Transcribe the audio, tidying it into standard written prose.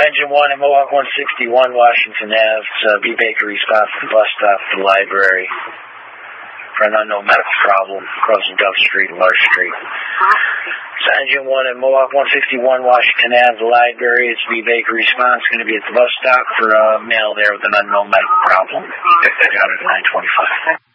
Engine 1 at Mohawk 161, Washington Ave. B. Baker response to the bus stop at the library for an unknown medical problem crossing Dove Street and Larch Street. So Engine 1 at Mohawk 161, Washington Ave, the library. It's B. Baker response. Going to be at the bus stop for a male there with an unknown medical problem. Got it at 9:25.